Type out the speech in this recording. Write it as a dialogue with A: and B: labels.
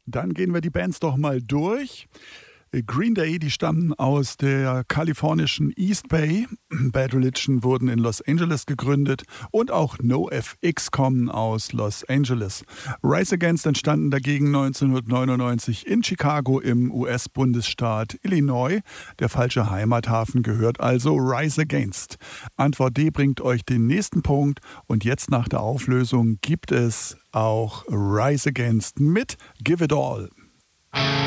A: Dann gehen wir die Bands doch mal durch. Green Day, die stammen aus der kalifornischen East Bay. Bad Religion wurden in Los Angeles gegründet und auch NoFX kommen aus Los Angeles. Rise Against entstanden dagegen 1999 in Chicago im US-Bundesstaat Illinois. Der falsche Heimathafen gehört also Rise Against. Antwort D bringt euch den nächsten Punkt und jetzt nach der Auflösung gibt es auch Rise Against mit Give It All.